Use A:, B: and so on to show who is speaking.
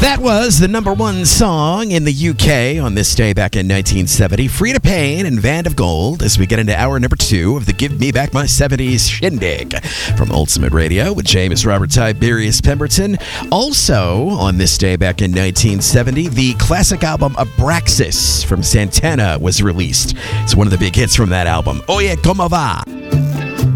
A: That was the number one song in the UK on this day back in 1970. Frida Payne and Band of Gold as we get into hour number 2 of the Give Me Back My 70s Shindig from Ultimate Radio with James Robert Tiberius Pemberton. Also on this day back in 1970, the classic album Abraxas from Santana was released. It's one of the big hits from that album. Oye, como va?